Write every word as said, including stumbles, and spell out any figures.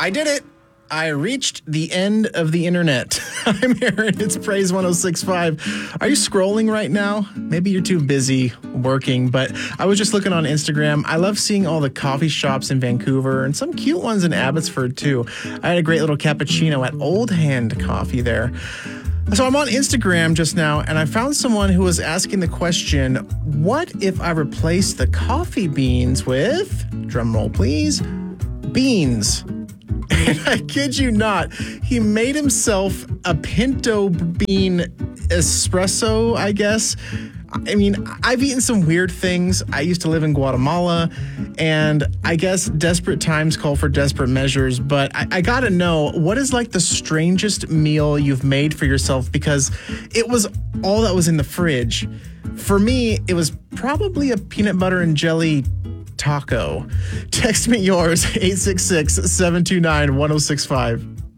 I did it. I reached the end of the internet. I'm Aaron. It's Praise one oh six point five. Are you scrolling right now? Maybe you're too busy working, but I was just looking on Instagram. I love seeing all the coffee shops in Vancouver and some cute ones in Abbotsford too. I had a great little cappuccino at Old Hand Coffee there. So I'm on Instagram just now, and I found someone who was asking the question, what if I replaced the coffee beans with, drum roll please, beans? And I kid you not, he made himself a pinto bean espresso, I guess. I mean, I've eaten some weird things. I used to live in Guatemala, and I guess desperate times call for desperate measures. But I, I gotta know, what is like the strangest meal you've made for yourself? Because it was all that was in the fridge. For me, it was probably a peanut butter and jelly taco. Text me yours, eight six six, seven two nine, one oh six five.